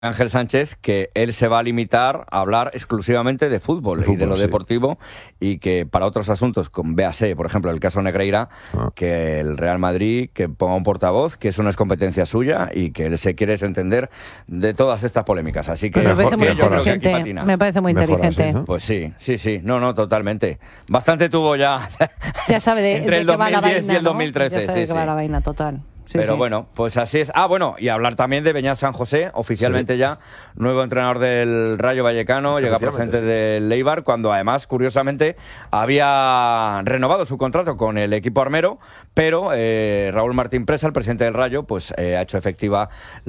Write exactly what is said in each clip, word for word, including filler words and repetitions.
Ángel Sánchez que él se va a limitar a hablar exclusivamente de fútbol, de fútbol y de lo sí. deportivo, y que para otros asuntos, con véase, por ejemplo, el caso Negreira, ah. que el Real Madrid que ponga un portavoz, que eso no es competencia suya y que él se quiere desentender de todas estas polémicas. Así que me parece muy inteligente. Que me parece muy inteligente. Así, ¿no? Pues sí, sí, sí. No, no, totalmente. Bastante tuvo ya. Ya sabe de, entre de el dos mil diez vaina, y el dos mil trece. ¿no? Ya sabe sí, de que sí. va la vaina total. Sí, Pero sí. bueno, pues así es. Ah, bueno, y hablar también de Beñat San José, oficialmente sí. ya nuevo entrenador del Rayo Vallecano, llega procedente sí. del Eibar, cuando además, curiosamente, había renovado su contrato con el equipo armero, pero eh, Raúl Martín Presa, el presidente del Rayo, pues eh, ha hecho efectiva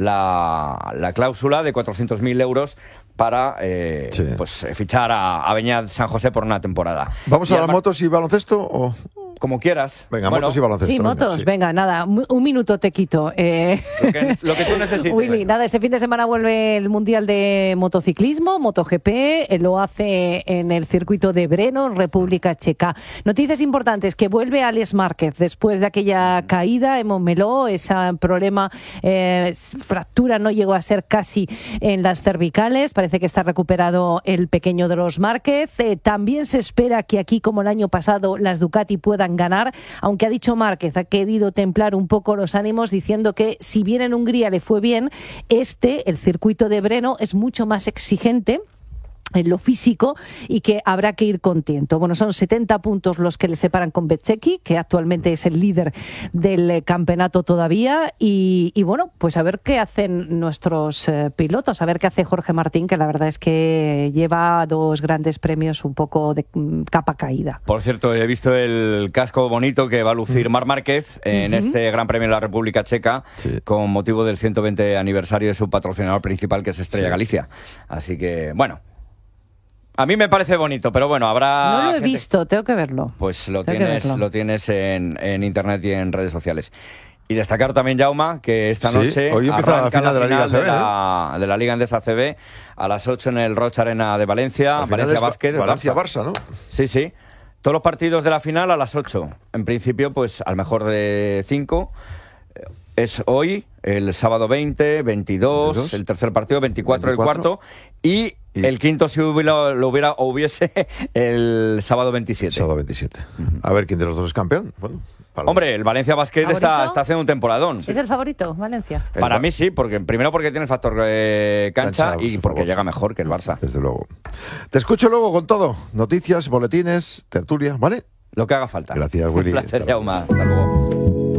la, la cláusula de cuatrocientos mil euros para eh, sí. pues fichar a, a Beñat San José por una temporada. ¿Vamos y a las motos y baloncesto o...? Como quieras. Venga, bueno, motos y baloncesto. Sí, motos, venga, sí. venga nada, un minuto te quito. Eh... Lo, que, lo que tú necesites. Willy, nada, este fin de semana vuelve el Mundial de Motociclismo, MotoGP, eh, lo hace en el circuito de Brno, en República Checa. Noticias importantes, que vuelve Alex Márquez después de aquella caída en Montmeló, ese problema, eh, fractura no llegó a ser casi en las cervicales, parece que está recuperado el pequeño de los Márquez. Eh, también se espera que aquí, como el año pasado, las Ducati puedan ganar, aunque ha dicho Márquez, ha querido templar un poco los ánimos diciendo que si bien en Hungría le fue bien, este, el circuito de Brno, es mucho más exigente en lo físico y que habrá que ir contento. Bueno, son setenta puntos los que le separan con Bezzecchi, que actualmente es el líder del campeonato todavía, y, y bueno, pues a ver qué hacen nuestros eh, pilotos, a ver qué hace Jorge Martín, que la verdad es que lleva dos grandes premios un poco de mm, capa caída. Por cierto, he visto el casco bonito que va a lucir Marc Márquez en uh-huh. este Gran Premio de la República Checa, sí. con motivo del ciento veinte aniversario de su patrocinador principal, que es Estrella sí. Galicia. Así que, bueno, a mí me parece bonito, pero bueno, habrá... No lo he gente... visto, tengo que verlo. Pues lo tengo tienes, lo tienes en, en internet y en redes sociales. Y destacar también, Jaume, que esta sí, noche hoy empieza la final, la final de la Liga A C B, de la, ¿eh? de la Liga Endesa A C B a las ocho en el Roig Arena de Valencia, Valencia Básquet. Valencia-Barça, ¿no? Sí, sí. Todos los partidos de la final a las ocho. En principio, pues al mejor de cinco. Es hoy, el sábado veinte, veintidós, veintidós, el tercer partido, veinticuatro, veinticuatro el cuarto, y, y el quinto si hubiera, lo hubiera o hubiese el sábado veintisiete. Sábado veintisiete. Uh-huh. A ver quién de los dos es campeón. Bueno, hombre, el Valencia Basket está, está haciendo un temporadón. ¿Es el favorito, Valencia? Para mí sí, porque primero porque tiene el factor eh, cancha, cancha y porque favor. llega mejor que el Barça. Desde luego. Te escucho luego con todo. Noticias, boletines, tertulia, ¿vale? Lo que haga falta. Gracias, Willy. Un placer, Jaume. Hasta luego.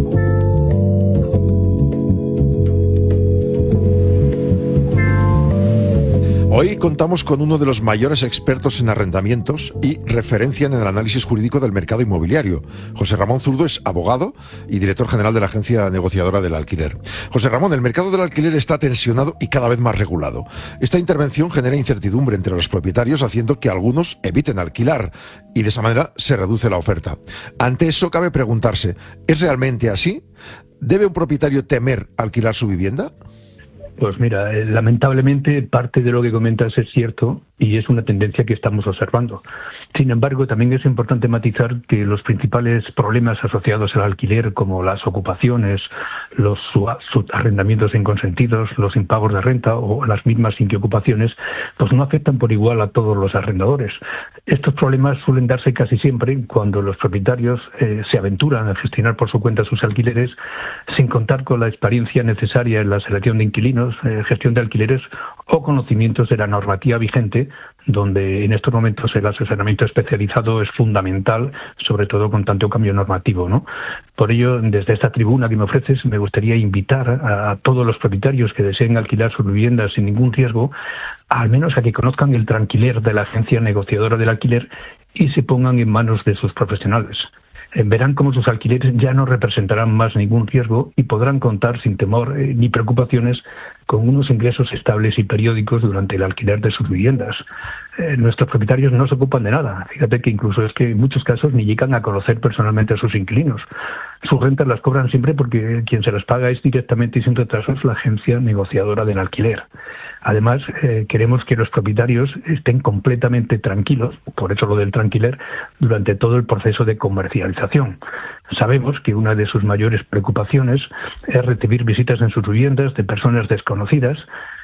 Hoy contamos con uno de los mayores expertos en arrendamientos y referencia en el análisis jurídico del mercado inmobiliario. José Ramón Zurdo es abogado y director general de la agencia negociadora del alquiler. José Ramón, el mercado del alquiler está tensionado y cada vez más regulado. Esta intervención genera incertidumbre entre los propietarios, haciendo que algunos eviten alquilar y de esa manera se reduce la oferta. Ante eso cabe preguntarse, ¿es realmente así? ¿Debe un propietario temer alquilar su vivienda? Pues mira, eh, lamentablemente parte de lo que comentas es cierto y es una tendencia que estamos observando. Sin embargo, también es importante matizar que los principales problemas asociados al alquiler, como las ocupaciones, los arrendamientos inconsentidos, los impagos de renta o las mismas inquiocupaciones, pues no afectan por igual a todos los arrendadores. Estos problemas suelen darse casi siempre cuando los propietarios eh, se aventuran a gestionar por su cuenta sus alquileres sin contar con la experiencia necesaria en la selección de inquilinos, eh, gestión de alquileres o conocimientos de la normativa vigente, donde en estos momentos el asesoramiento especializado es fundamental, sobre todo con tanto cambio normativo, ¿no? Por ello, desde esta tribuna que me ofreces, me gustaría invitar a, a todos los propietarios que deseen alquilar sus viviendas sin ningún riesgo, al menos a que conozcan el tranquiler de la agencia negociadora del alquiler y se pongan en manos de sus profesionales. Verán cómo sus alquileres ya no representarán más ningún riesgo y podrán contar sin temor eh, ni preocupaciones con unos ingresos estables y periódicos durante el alquiler de sus viviendas. Eh, nuestros propietarios no se ocupan de nada. Fíjate que incluso es que en muchos casos ni llegan a conocer personalmente a sus inquilinos. Sus rentas las cobran siempre porque quien se las paga es directamente y sin retrasos la agencia negociadora del alquiler. Además, eh, queremos que los propietarios estén completamente tranquilos, por eso lo del tranquiler, durante todo el proceso de comercialización. Sabemos que una de sus mayores preocupaciones es recibir visitas en sus viviendas de personas desconocidas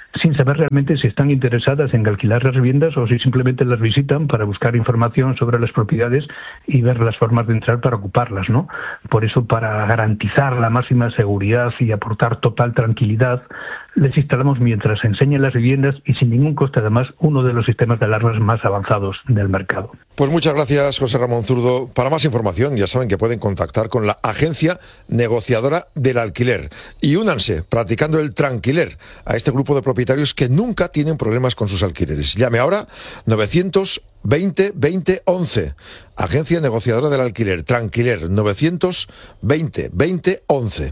sin saber realmente si están interesadas en alquilar las viviendas o si simplemente las visitan para buscar información sobre las propiedades y ver las formas de entrar para ocuparlas, ¿no? Por eso, para garantizar la máxima seguridad y aportar total tranquilidad, les instalamos mientras enseñan las viviendas y sin ningún coste, además, uno de los sistemas de alarmas más avanzados del mercado. Pues muchas gracias, José Ramón Zurdo. Para más información, ya saben que pueden contactar con la Agencia Negociadora del Alquiler y únanse, practicando el tranquiler, a este grupo de propietarios que nunca tienen problemas con sus alquileres. Llame ahora novecientos veinte veinte once. Agencia Negociadora del Alquiler, Tranquiler, novecientos veinte veinte once.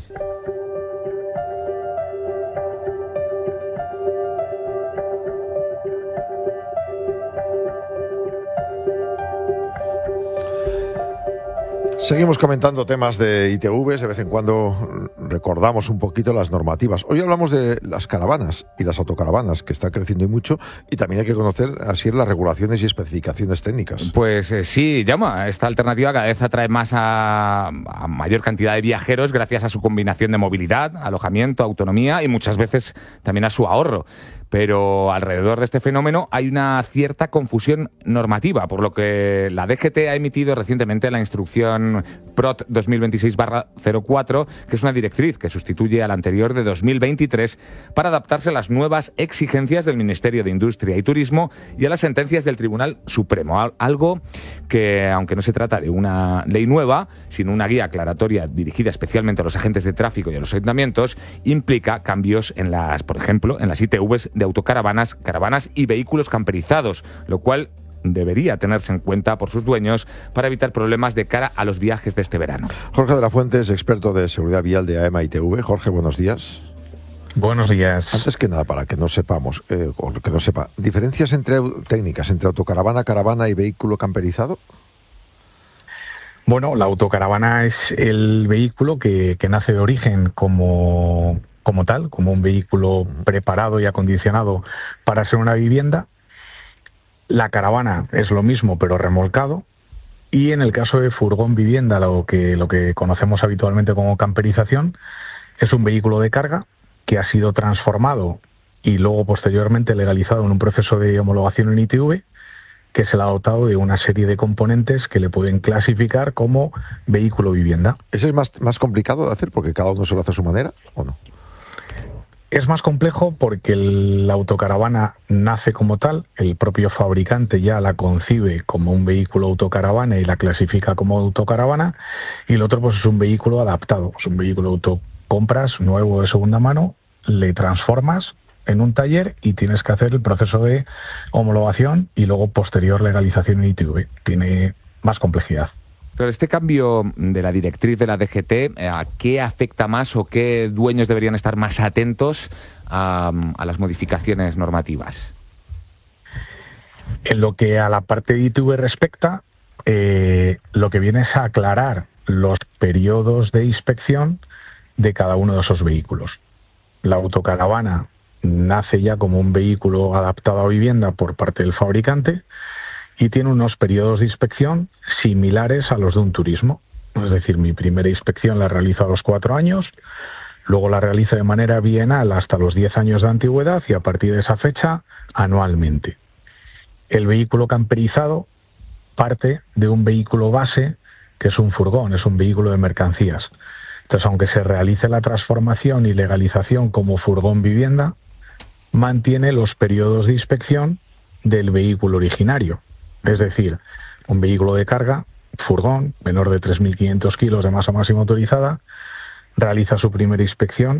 Seguimos comentando temas de I T Vs, de vez en cuando recordamos un poquito las normativas. Hoy hablamos de las caravanas y las autocaravanas, que están creciendo y mucho, y también hay que conocer así las regulaciones y especificaciones técnicas. Pues eh, sí, Jaume, esta alternativa cada vez atrae más a, a mayor cantidad de viajeros gracias a su combinación de movilidad, alojamiento, autonomía y muchas veces también a su ahorro. Pero alrededor de este fenómeno hay una cierta confusión normativa, por lo que la D G T ha emitido recientemente la instrucción P R O T dos mil veintiséis barra cero cuatro, que es una directriz que sustituye a la anterior de dos mil veintitrés para adaptarse a las nuevas exigencias del Ministerio de Industria y Turismo y a las sentencias del Tribunal Supremo. Algo que, aunque no se trata de una ley nueva, sino una guía aclaratoria dirigida especialmente a los agentes de tráfico y a los ayuntamientos, implica cambios en las, por ejemplo, en las I T Vs de autocaravanas, caravanas y vehículos camperizados, lo cual debería tenerse en cuenta por sus dueños para evitar problemas de cara a los viajes de este verano. Jorge de la Fuente es experto de seguridad vial de A E M A I T V. Jorge, buenos días. Buenos días. Antes que nada, para que no sepamos, eh, o que no sepa, ¿diferencias entre técnicas entre autocaravana, caravana y vehículo camperizado? Bueno, la autocaravana es el vehículo que, que nace de origen como... como tal, como un vehículo preparado y acondicionado para ser una vivienda. La caravana es lo mismo, pero remolcado. Y en el caso de furgón vivienda, lo que, lo que conocemos habitualmente como camperización, es un vehículo de carga que ha sido transformado y luego posteriormente legalizado en un proceso de homologación en I T V, que se le ha dotado de una serie de componentes que le pueden clasificar como vehículo vivienda. ¿Ese es más, más complicado de hacer porque cada uno se lo hace a su manera o no? Es más complejo porque la autocaravana nace como tal, el propio fabricante ya la concibe como un vehículo autocaravana y la clasifica como autocaravana, y el otro pues es un vehículo adaptado, es un vehículo autocompras nuevo de segunda mano, le transformas en un taller y tienes que hacer el proceso de homologación y luego posterior legalización en I T V. Tiene más complejidad. Pero este cambio de la directriz de la D G T, ¿a qué afecta más o qué dueños deberían estar más atentos a, a las modificaciones normativas? En lo que a la parte de I T V respecta, eh, lo que viene es a aclarar los periodos de inspección de cada uno de esos vehículos. La autocaravana nace ya como un vehículo adaptado a vivienda por parte del fabricante y tiene unos periodos de inspección similares a los de un turismo. Es decir, mi primera inspección la realizo a los cuatro años, luego la realizo de manera bienal hasta los diez años de antigüedad y a partir de esa fecha anualmente. El vehículo camperizado parte de un vehículo base que es un furgón, es un vehículo de mercancías. Entonces, aunque se realice la transformación y legalización como furgón vivienda, mantiene los periodos de inspección del vehículo originario. Es decir, un vehículo de carga, furgón, menor de tres mil quinientos kilos de masa máxima autorizada, realiza su primera inspección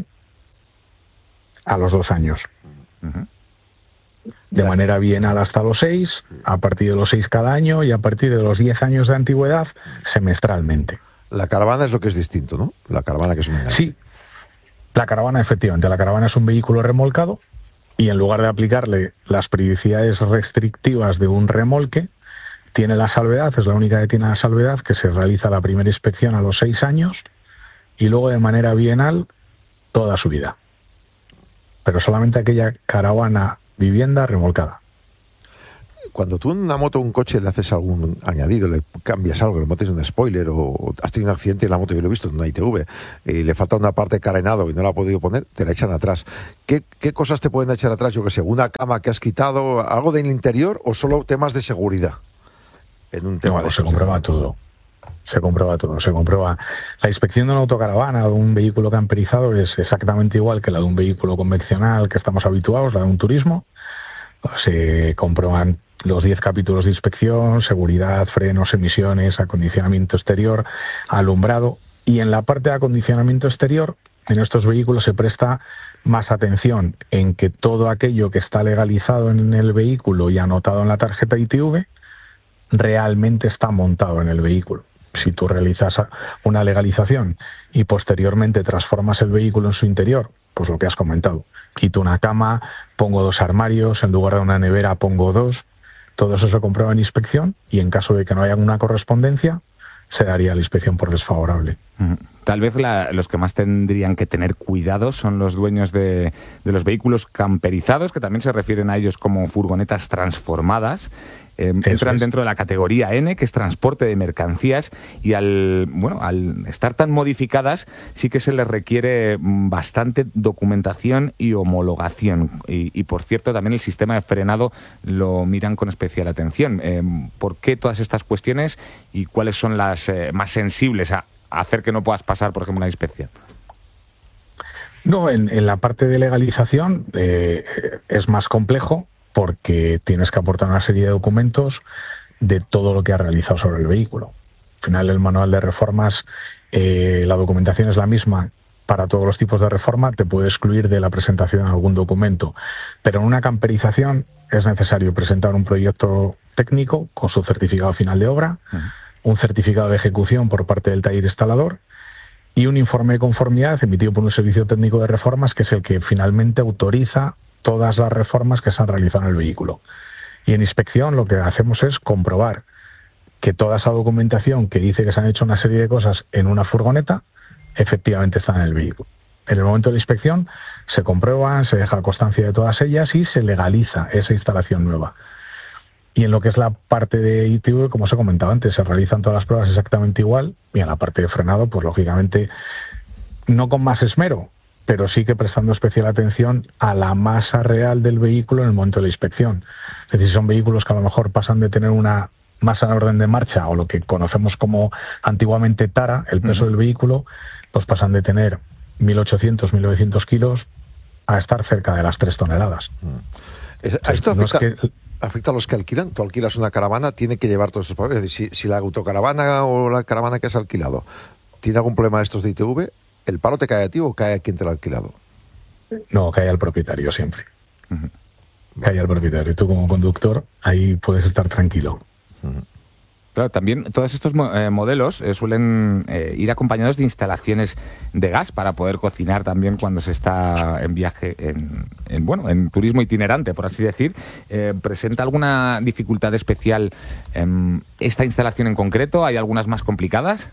a los dos años. Uh-huh. De manera bienal hasta los seis, a partir de los seis cada año y a partir de los diez años de antigüedad, semestralmente. La caravana es lo que es distinto, ¿no? La caravana que es un enganche. Sí, la caravana, efectivamente. La caravana es un vehículo remolcado y en lugar de aplicarle las periodicidades restrictivas de un remolque, tiene la salvedad, es la única que tiene la salvedad, que se realiza la primera inspección a los seis años y luego de manera bienal toda su vida. Pero solamente aquella caravana vivienda remolcada. cuando tú en una moto o un coche le haces algún añadido, le cambias algo, le metes un spoiler o has tenido un accidente en la moto, yo lo he visto en una I T V, y le falta una parte carenado y no la ha podido poner, te la echan atrás. ¿Qué, qué cosas te pueden echar atrás? Yo que sé, una cama que has quitado, algo del interior o solo temas de seguridad en un tema no, de se comprueba todo. Se comprueba todo, se comprueba. La inspección de una autocaravana o de un vehículo camperizado es exactamente igual que la de un vehículo convencional que estamos habituados, la de un turismo. Se comprueban los diez capítulos de inspección, seguridad, frenos, emisiones, acondicionamiento exterior, alumbrado. Y en la parte de acondicionamiento exterior, en estos vehículos se presta más atención en que todo aquello que está legalizado en el vehículo y anotado en la tarjeta I T V realmente está montado en el vehículo. Si tú realizas una legalización y posteriormente transformas el vehículo en su interior, pues lo que has comentado, quito una cama, pongo dos armarios, en lugar de una nevera pongo dos, todo eso se comprueba en inspección y en caso de que no haya una correspondencia, se daría la inspección por desfavorable. Tal vez la, los que más tendrían que tener cuidado son los dueños de, de los vehículos camperizados, que también se refieren a ellos como furgonetas transformadas. Eh, entran es. dentro de la categoría N, que es transporte de mercancías, y al bueno al estar tan modificadas sí que se les requiere bastante documentación y homologación. Y, y por cierto, también el sistema de frenado lo miran con especial atención. Eh, ¿Por qué todas estas cuestiones y cuáles son las eh, más sensibles a hacer que no puedas pasar, por ejemplo, una inspección? No, en, en la parte de legalización eh, es más complejo porque tienes que aportar una serie de documentos de todo lo que has realizado sobre el vehículo. Al final, el manual de reformas, eh, la documentación es la misma para todos los tipos de reforma, te puede excluir de la presentación de algún documento. Pero en una camperización es necesario presentar un proyecto técnico con su certificado final de obra, uh-huh. un certificado de ejecución por parte del taller instalador y un informe de conformidad emitido por un servicio técnico de reformas, que es el que finalmente autoriza todas las reformas que se han realizado en el vehículo. Y en inspección lo que hacemos es comprobar que toda esa documentación que dice que se han hecho una serie de cosas en una furgoneta, efectivamente está en el vehículo. En el momento de la inspección se comprueban, se deja constancia de todas ellas y se legaliza esa instalación nueva. Y en lo que es la parte de I T V, como os he comentado antes, se realizan todas las pruebas exactamente igual, y en la parte de frenado, pues lógicamente no con más esmero, pero sí que prestando especial atención a la masa real del vehículo en el momento de la inspección. Es decir, son vehículos que a lo mejor pasan de tener una masa en orden de marcha, o lo que conocemos como antiguamente tara, el peso uh-huh. del vehículo, pues pasan de tener mil ochocientos, mil novecientos kilos a estar cerca de las tres toneladas. Uh-huh. Es, ¿a esto afecta, no es que, afecta a los que alquilan? Tú alquilas una caravana, tiene que llevar todos estos papeles. Es decir, si, si la autocaravana o la caravana que has alquilado tiene algún problema de estos de I T V, ¿el paro te cae a ti o cae a quien te lo ha alquilado? No, cae al propietario siempre. Uh-huh. Cae al propietario. Tú como conductor ahí puedes estar tranquilo. Uh-huh. Claro, también todos estos eh, modelos eh, suelen eh, ir acompañados de instalaciones de gas para poder cocinar también cuando se está en viaje, en, en bueno, en turismo itinerante, por así decir. Eh, ¿Presenta alguna dificultad especial en esta instalación en concreto? ¿Hay algunas más complicadas?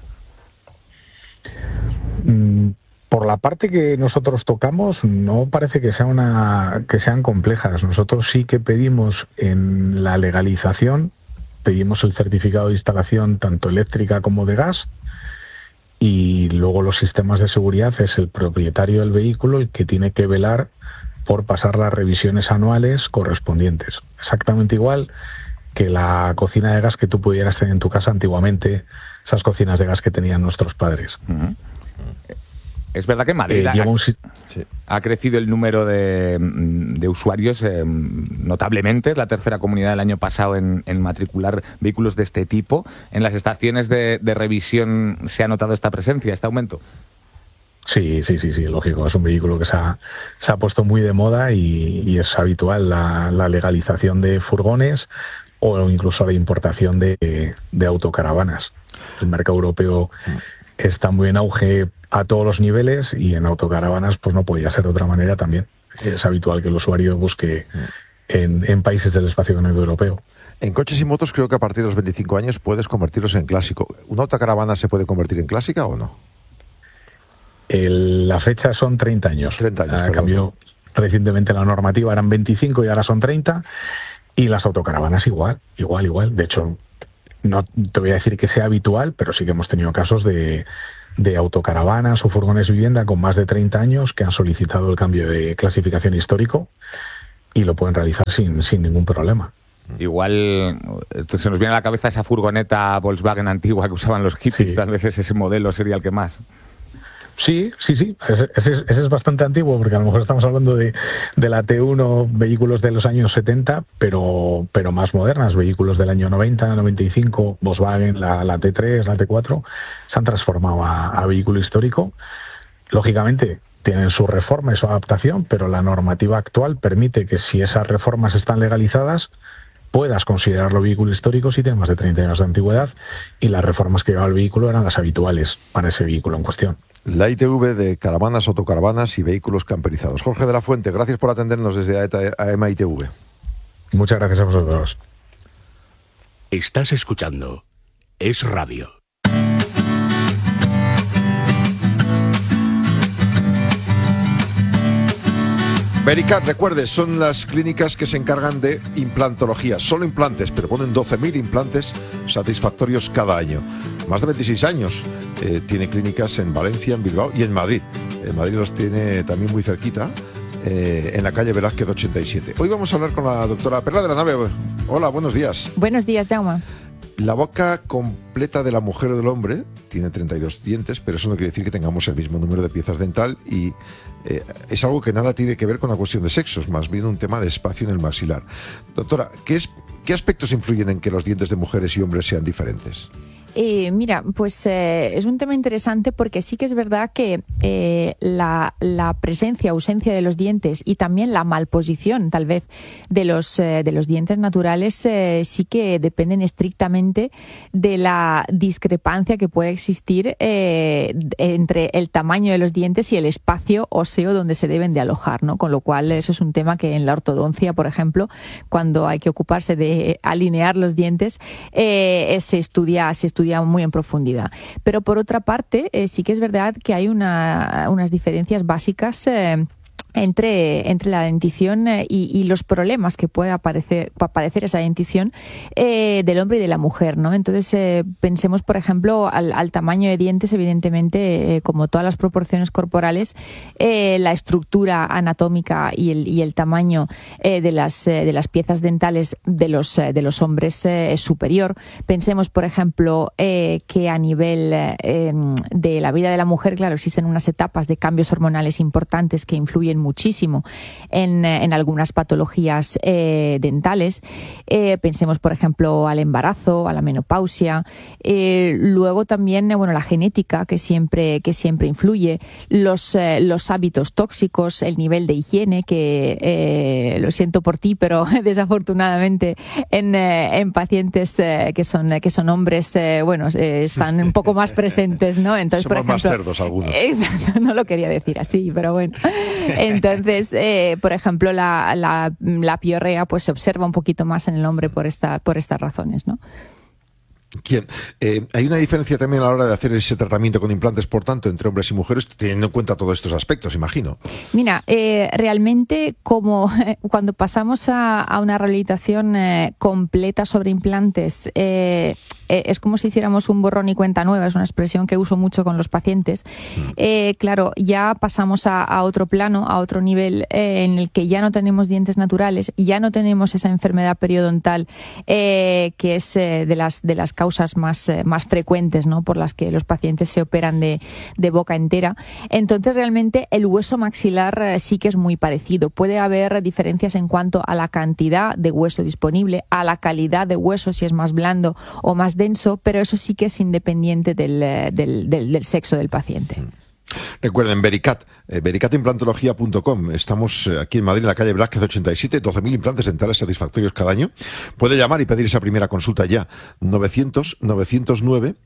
Por la parte que nosotros tocamos, no parece que sea una que sean complejas. Nosotros sí que pedimos en la legalización, pedimos el certificado de instalación tanto eléctrica como de gas, y luego los sistemas de seguridad es el propietario del vehículo el que tiene que velar por pasar las revisiones anuales correspondientes. Exactamente igual que la cocina de gas que tú pudieras tener en tu casa antiguamente, esas cocinas de gas que tenían nuestros padres. Uh-huh. Es verdad que en Madrid eh, ha, un... sí. ha crecido el número de, de usuarios eh, notablemente. Es la tercera comunidad del año pasado en, en matricular vehículos de este tipo. ¿En las estaciones de, de revisión se ha notado esta presencia, este aumento? Sí, sí, sí, sí, lógico. Es un vehículo que se ha, se ha puesto muy de moda y, y es habitual la, la legalización de furgones o incluso la importación de, de autocaravanas. El mercado europeo está muy en auge a todos los niveles y en autocaravanas pues no podía ser de otra manera también. Es habitual que el usuario busque en, en países del espacio económico europeo. En coches y motos creo que a partir de los veinticinco años puedes convertirlos en clásico. ¿Una autocaravana se puede convertir en clásica o no? El, la fecha son treinta años. treinta años, ah, cambió recientemente la normativa, eran veinticinco y ahora son treinta. Y las autocaravanas igual, igual, igual. De hecho, no te voy a decir que sea habitual, pero sí que hemos tenido casos de, de autocaravanas o furgones vivienda con más de treinta años que han solicitado el cambio de clasificación histórico y lo pueden realizar sin, sin ningún problema. Igual se nos viene a la cabeza esa furgoneta Volkswagen antigua que usaban los hippies, sí. Tal vez ese modelo sería el que más. Sí, sí, sí, ese, ese, ese es bastante antiguo porque a lo mejor estamos hablando de, de la T uno, vehículos de los años setenta, pero, pero más modernas, vehículos del año noventa, noventa y cinco, Volkswagen, la, la T tres, la T cuatro, se han transformado a, a vehículo histórico. Lógicamente tienen su reforma y su adaptación, pero la normativa actual permite que si esas reformas están legalizadas, puedas considerarlo vehículo histórico si tiene más de treinta años de antigüedad y las reformas que llevaba el vehículo eran las habituales para ese vehículo en cuestión. La I T V de caravanas, autocaravanas y vehículos camperizados. Jorge de la Fuente, gracias por atendernos desde A E M A I T V. Muchas gracias a vosotros. Estás escuchando Es Radio. Vericat, recuerde, son las clínicas que se encargan de implantología. Solo implantes, pero ponen doce mil implantes satisfactorios cada año. Más de veintiséis años. Eh, tiene clínicas en Valencia, en Bilbao y en Madrid. En Madrid los tiene también muy cerquita, eh, en la calle Velázquez ochenta y siete. Hoy vamos a hablar con la doctora Perla de la Nave. Hola, buenos días. Buenos días, Jaume. La boca completa de la mujer o del hombre tiene treinta y dos dientes, pero eso no quiere decir que tengamos el mismo número de piezas dental y eh, es algo que nada tiene que ver con la cuestión de sexos, más bien un tema de espacio en el maxilar. Doctora, ¿qué, es, qué aspectos influyen en que los dientes de mujeres y hombres sean diferentes? Eh, mira, pues eh, es un tema interesante porque sí que es verdad que eh, la, la presencia, ausencia de los dientes y también la malposición, tal vez, de los, eh, de los dientes naturales eh, sí que dependen estrictamente de la discrepancia que puede existir eh, entre el tamaño de los dientes y el espacio óseo donde se deben de alojar, ¿no? Con lo cual eso es un tema que en la ortodoncia, por ejemplo, cuando hay que ocuparse de alinear los dientes, eh, se estudia, se estudia muy en profundidad. Pero por otra parte, eh, sí que es verdad que hay una, unas diferencias básicas eh, entre, entre la dentición y, y los problemas que puede aparecer, aparecer esa dentición eh, del hombre y de la mujer, ¿no? Entonces, eh, pensemos, por ejemplo, al, al tamaño de dientes, evidentemente, eh, como todas las proporciones corporales, eh, la estructura anatómica y el, y el tamaño eh, de, las, eh, de las piezas dentales de los, eh, de los hombres eh, es superior. Pensemos, por ejemplo, eh, que a nivel eh, de la vida de la mujer, claro, existen unas etapas de cambios hormonales importantes que influyen muchísimo en, en algunas patologías eh, dentales. Eh, pensemos, por ejemplo, al embarazo, a la menopausia. Eh, luego también, eh, bueno, la genética que siempre, que siempre influye, los, eh, los hábitos tóxicos, el nivel de higiene, que eh, lo siento por ti, pero desafortunadamente en, eh, en pacientes eh, que son que son hombres, eh, bueno, eh, están un poco más presentes, ¿no? Entonces, somos por ejemplo, más cerdos algunos. Exacto, no lo quería decir así, pero bueno. Entonces, eh, por ejemplo, la, la, la piorrea pues se observa un poquito más en el hombre por esta, por estas razones, ¿no? ¿Quién? Eh, hay una diferencia también a la hora de hacer ese tratamiento con implantes, por tanto, entre hombres y mujeres, teniendo en cuenta todos estos aspectos, imagino. Mira, eh, realmente como eh, cuando pasamos a, a una rehabilitación eh, completa sobre implantes, eh, eh, es como si hiciéramos un borrón y cuenta nueva, es una expresión que uso mucho con los pacientes. Eh, claro, ya pasamos a, a otro plano, a otro nivel eh, en el que ya no tenemos dientes naturales, ya no tenemos esa enfermedad periodontal eh, que es eh, de las de las causas más, eh, más frecuentes, ¿no?, por las que los pacientes se operan de, de boca entera. Entonces, realmente, el hueso maxilar eh, sí que es muy parecido. Puede haber diferencias en cuanto a la cantidad de hueso disponible, a la calidad de hueso, si es más blando o más denso, pero eso sí que es independiente del, del, del, del sexo del paciente. Recuerden, Vericat, eh, vericat implantología punto com. Estamos eh, aquí en Madrid, en la calle Velázquez ochenta y siete, doce mil implantes dentales satisfactorios cada año. Puede llamar y pedir esa primera consulta ya. novecientos, novecientos nueve,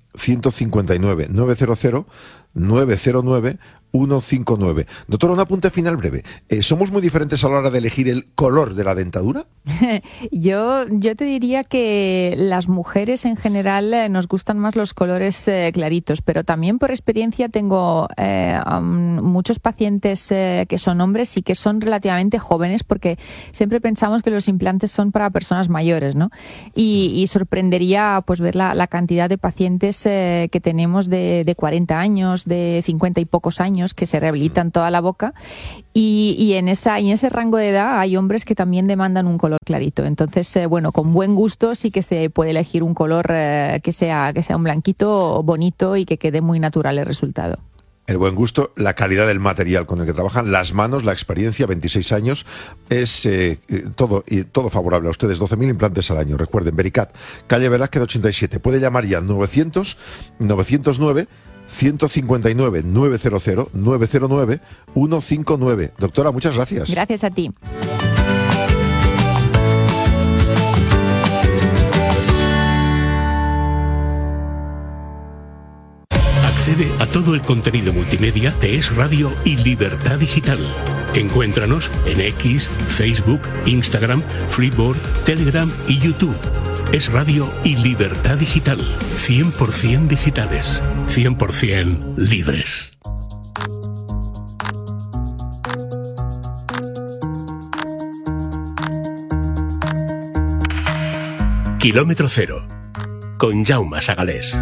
ciento cincuenta y nueve, nueve cero cero, nueve cero nueve, uno cinco nueve. Doctora, un apunte final breve. Eh, ¿Somos muy diferentes a la hora de elegir el color de la dentadura? yo, yo te diría que las mujeres en general eh, nos gustan más los colores eh, claritos, pero también por experiencia tengo eh, um, muchos pacientes eh, que son hombres y que son relativamente jóvenes, porque siempre pensamos que los implantes son para personas mayores, ¿no? Y, y sorprendería pues ver la, la cantidad de pacientes eh, que tenemos de, de cuarenta años, de cincuenta y pocos años, que se rehabilitan toda la boca, y, y en esa y en ese rango de edad hay hombres que también demandan un color clarito. Entonces, eh, bueno, con buen gusto sí que se puede elegir un color eh, que sea que sea un blanquito bonito y que quede muy natural el resultado. El buen gusto, la calidad del material con el que trabajan, las manos, la experiencia, veintiséis años, es eh, todo y todo favorable a ustedes. doce mil implantes al año. Recuerden, Vericat, calle Velázquez ochenta y siete. Puede llamar ya novecientos, novecientos nueve, ciento cincuenta y nueve, nueve cero cero, nueve cero nueve, uno cinco nueve. Doctora, muchas gracias. Gracias a ti. Accede a todo el contenido multimedia de Es Radio y Libertad Digital. Encuéntranos en X, Facebook, Instagram, Freeboard, Telegram y YouTube. Es Radio y Libertad Digital. cien por ciento digitales. cien por ciento libres. Kilómetro Cero. Con Jaume Sagalés.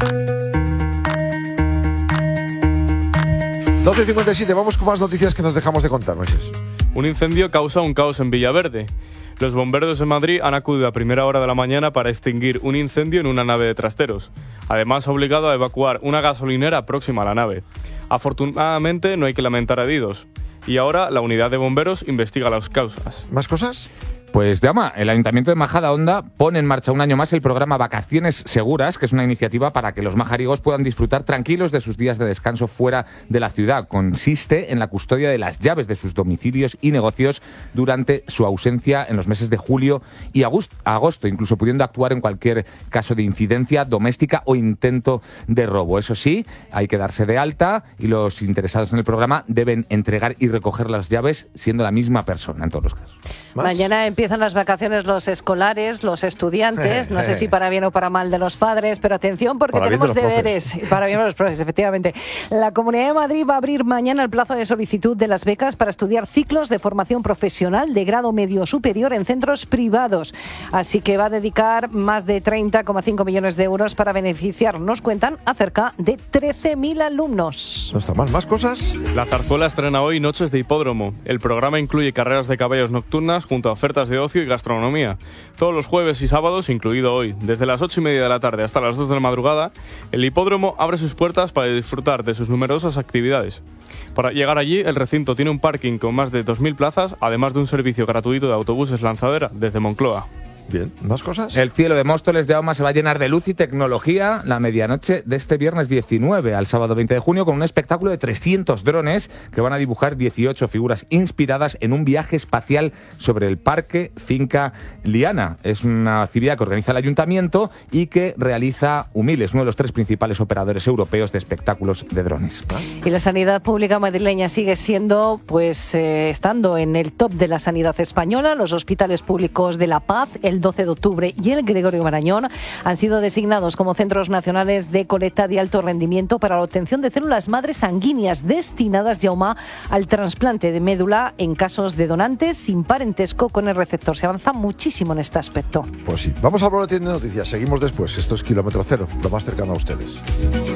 doce cincuenta y siete, vamos con más noticias que nos dejamos de contar, Moisés. Un incendio causa un caos en Villaverde. Los bomberos de Madrid han acudido a primera hora de la mañana para extinguir un incendio en una nave de trasteros. Además, ha obligado a evacuar una gasolinera próxima a la nave. Afortunadamente, no hay que lamentar heridos. Y ahora, la unidad de bomberos investiga las causas. ¿Más cosas? Pues, Jaume, el Ayuntamiento de Majadahonda pone en marcha un año más el programa Vacaciones Seguras, que es una iniciativa para que los majarigos puedan disfrutar tranquilos de sus días de descanso fuera de la ciudad. Consiste en la custodia de las llaves de sus domicilios y negocios durante su ausencia en los meses de julio y agosto, incluso pudiendo actuar en cualquier caso de incidencia doméstica o intento de robo. Eso sí, hay que darse de alta y los interesados en el programa deben entregar y recoger las llaves siendo la misma persona en todos los casos. ¿Más? Mañana empiezan las vacaciones los escolares, los estudiantes, no sé si para bien o para mal de los padres, pero atención porque para tenemos de deberes. Profes. Para bien de los profes, efectivamente. La Comunidad de Madrid va a abrir mañana el plazo de solicitud de las becas para estudiar ciclos de formación profesional de grado medio superior en centros privados. Así que va a dedicar más de treinta coma cinco millones de euros para beneficiar, nos cuentan, a cerca de trece mil alumnos. No está mal. ¿Más cosas? La Zarzuela estrena hoy Noches de Hipódromo. El programa incluye carreras de caballos nocturnas junto a ofertas de ocio y gastronomía. Todos los jueves y sábados, incluido hoy, desde las ocho y media de la tarde hasta las dos de la madrugada, el hipódromo abre sus puertas para disfrutar de sus numerosas actividades. Para llegar allí, el recinto tiene un parking con más de dos mil plazas, además de un servicio gratuito de autobuses lanzadera desde Moncloa. Bien, ¿más cosas? El cielo de Móstoles de Jaume se va a llenar de luz y tecnología la medianoche de este viernes diecinueve al sábado veinte de junio con un espectáculo de trescientos drones que van a dibujar dieciocho figuras inspiradas en un viaje espacial sobre el Parque Finca Liana. Es una actividad que organiza el Ayuntamiento y que realiza Humiles, uno de los tres principales operadores europeos de espectáculos de drones. Y la sanidad pública madrileña sigue siendo, pues, eh, estando en el top de la sanidad española. Los hospitales públicos de La Paz, el doce de octubre y el Gregorio Marañón han sido designados como centros nacionales de colecta de alto rendimiento para la obtención de células madres sanguíneas destinadas, Jaume, al trasplante de médula en casos de donantes sin parentesco con el receptor. Se avanza muchísimo en este aspecto. Pues sí. Vamos al boletín de noticias. Seguimos después. Esto es Kilómetro Cero, lo más cercano a ustedes.